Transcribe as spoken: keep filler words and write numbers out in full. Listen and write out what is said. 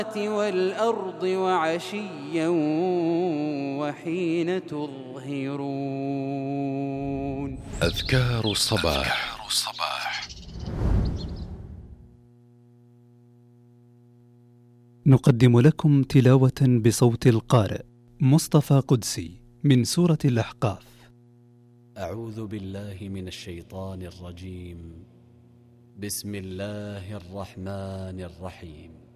والأرض وعشيا وحين تظهرون. أذكار الصباح. نقدم لكم تلاوة بصوت القارئ مصطفى قدسي من سورة الأحقاف. أعوذ بالله من الشيطان الرجيم. بسم الله الرحمن الرحيم.